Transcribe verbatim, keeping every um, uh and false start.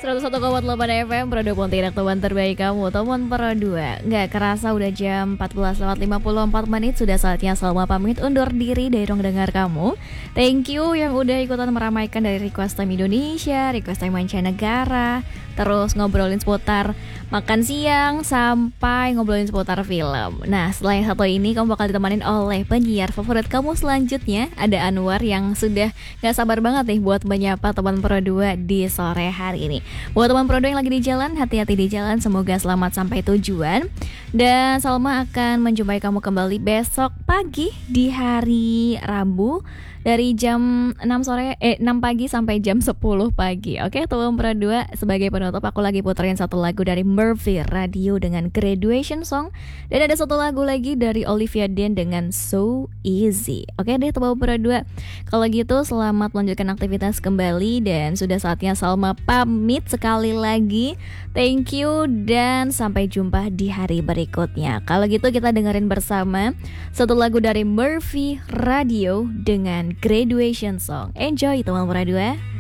seratus satu koma delapan F M Produk Pontianak, teman terbaik kamu, teman Pro dua. Nggak kerasa udah jam empat belas lewat lima puluh empat menit. Sudah saatnya Salma pamit undur diri dari ruang dengar kamu. Thank you yang udah ikutan meramaikan dari request time Indonesia, request time mancanegara, terus ngobrolin seputar makan siang sampai ngobrolin seputar film. Nah, setelah yang satu ini kamu bakal ditemanin oleh penyiar favorit kamu selanjutnya. Ada Anwar yang sudah gak sabar banget nih buat menyapa teman Pro dua di sore hari ini. Buat teman Pro dua yang lagi di jalan, hati-hati di jalan, semoga selamat sampai tujuan. Dan Salma akan menjumpai kamu kembali besok pagi di hari Rabu dari jam enam sore eh enam pagi sampai jam sepuluh pagi. Oke, teman Pro dua, sebagai penutup aku lagi puterin satu lagu dari Murphy Radio dengan Graduation Song, dan ada satu lagu lagi dari Olivia Dean dengan So Easy. Oke deh teman Pro dua, kalau gitu selamat melanjutkan aktivitas kembali dan sudah saatnya Salma pamit sekali lagi. Thank you dan sampai jumpa di hari berikutnya. Kalau gitu kita dengerin bersama satu lagu dari Murphy Radio dengan Graduation Song. Enjoy teman Pro dua.